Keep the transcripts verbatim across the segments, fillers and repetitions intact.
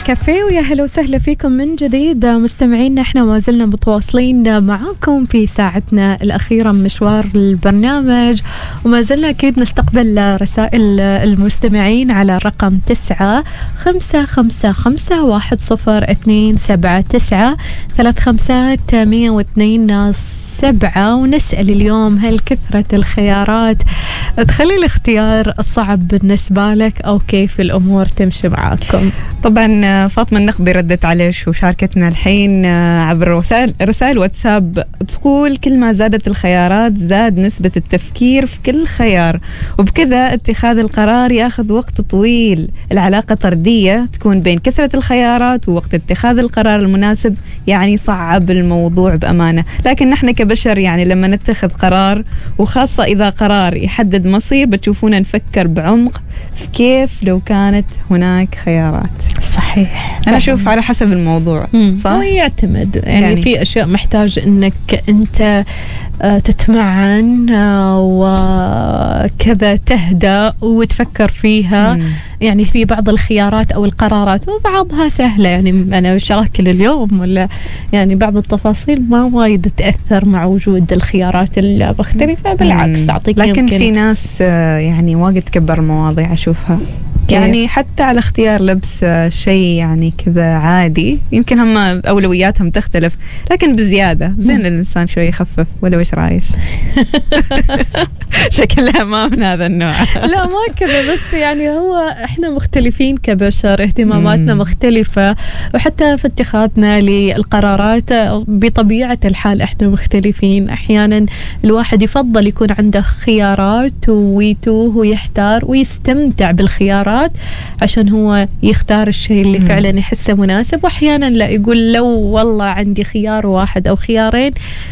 كافيه، ويا هلا وسهلا فيكم من جديد مستمعينا. احنا ما زلنا متواصلين معاكم في ساعتنا الأخيرة من مشوار البرنامج، وما زلنا أكيد نستقبل رسائل المستمعين على الرقم تسعة خمسة خمسة خمسة واحد صفر اثنين سبعة تسعة ثلاث خمسات مية واثنين سبعة. ونسأل اليوم: هل كثرة الخيارات تخلي الاختيار الصعب بالنسبة لك، أو كيف الأمور تمشي معاكم؟ طبعا فاطمة النخبي ردت عليش وشاركتنا الحين عبر رسائل رسائل واتساب، تقول: كل ما زادت الخيارات زاد نسبة التفكير في كل خيار، وبكذا اتخاذ القرار ياخذ وقت طويل. العلاقة طردية تكون بين كثرة الخيارات ووقت اتخاذ القرار المناسب، يعني صعب الموضوع بأمانة. لكن نحن كبشر يعني لما نتخذ قرار، وخاصة إذا قرار يحدد مصير، بتشوفونا نفكر بعمق في كيف لو كانت هناك خيارات. صحيح، أنا أشوف على حسب الموضوع. صح؟ هو يعتمد يعني, يعني في أشياء محتاج أنك أنت تتمعن وكذا تهدأ وتفكر فيها. مم. يعني في بعض الخيارات أو القرارات وبعضها سهلة، يعني أنا شاكل اليوم ولا يعني بعض التفاصيل ما وايد تأثر مع وجود الخيارات المختلفة، بالعكس تعطيك. لكن في ناس يعني وايد تكبر المواضيع أشوفها، يعني حتى على اختيار لبس شيء يعني كذا عادي، يمكن هم أولوياتهم تختلف لكن بزيادة. زين الإنسان شوي يخفف، ولا وش رايش؟ شكلها ما من هذا النوع. لا ما كذا، بس يعني هو احنا مختلفين كبشر، اهتماماتنا مم. مختلفة، وحتى في اتخاذنا للقرارات بطبيعة الحال احنا مختلفين. احيانا الواحد يفضل يكون عنده خيارات ويتوه ويحتار ويستمتع بالخيارات عشان هو يختار الشيء اللي مم. فعلا يحسه مناسب، واحيانا لا، يقول لو والله عندي خيار واحد او خيارين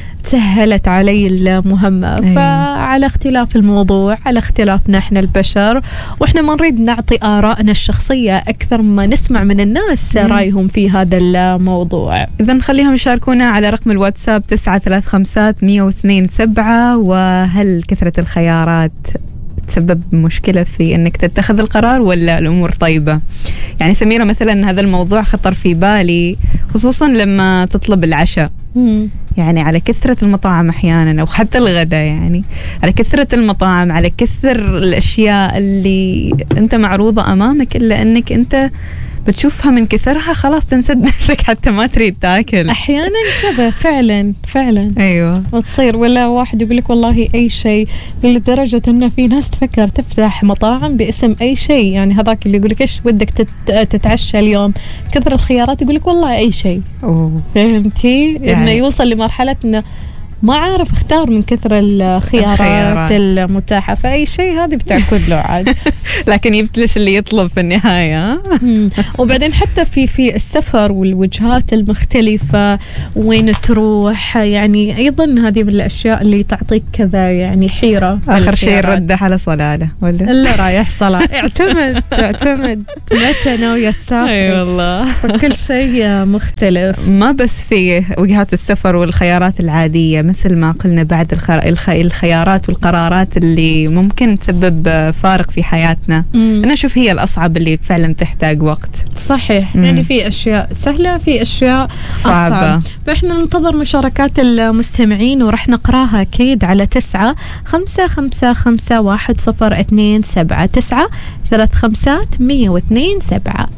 سهلت علي المهمة. أيه. فعلى اختلاف الموضوع، على اختلافنا احنا البشر، واحنا ما نريد نعطي آرائنا الشخصية أكثر ما نسمع من الناس مم. رأيهم في هذا الموضوع. إذا نخليهم يشاركونا على رقم الواتساب تسعة ثلاث خمسات مية واثنين سبعة. وهل كثرة الخيارات تسبب مشكلة في أنك تتخذ القرار ولا الأمور طيبة؟ يعني سميرة مثلا هذا الموضوع خطر في بالي، خصوصا لما تطلب العشاء. مم. يعني على كثرة المطاعم أحيانا، أو حتى الغداء، يعني على كثرة المطاعم، على كثر الأشياء اللي أنت معروضة أمامك، إلا أنك أنت بتشوفها من كثرها خلاص تنسد نفسك حتى ما تريد تاكل. أحيانا كذا فعلا فعلا. أيوة، وتصير ولا واحد يقول لك والله أي شيء، لدرجة إن في ناس تفكر تفتح مطاعم باسم أي شيء. يعني هذاك اللي يقول لك إيش بدك تتعشى اليوم، كثر الخيارات يقول لك والله أي شيء. أوه. فهمتي؟ يعني إنه يوصل لمرحلة إنه ما عارف اختار من كثر الخيارات, الخيارات المتاحة، فأي شيء هذه بتاكل له عاد. لكن يبتلش اللي يطلب في النهاية. وبعدين حتى في في السفر والوجهات المختلفة وين تروح، يعني أيضا هذه من الأشياء اللي تعطيك كذا يعني حيرة. آخر شيء رده على صلاة ولا إلا رايح صلاة. اعتمد اعتمد متى ناوية تسافر. أي والله، كل شيء مختلف، ما بس في وجهات السفر والخيارات العادية، مثل ما قلنا بعد الخيارات والقرارات اللي ممكن تسبب فارق في حياتنا. مم. أنا أشوف هي الأصعب اللي فعلا تحتاج وقت. صحيح. مم. يعني في أشياء سهلة، في أشياء صعبة. أصعب. فإحنا ننتظر مشاركات المستمعين ورح نقراها أكيد على تسعة خمسة خمسة خمسة واحد صفر اثنين سبعة تسعة ثلاث خمسات مية واثنين سبعة.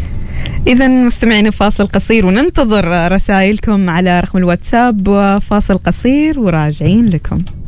إذا مستمعين فاصل قصير وننتظر رسائلكم على رقم الواتساب، وفاصل قصير وراجعين لكم.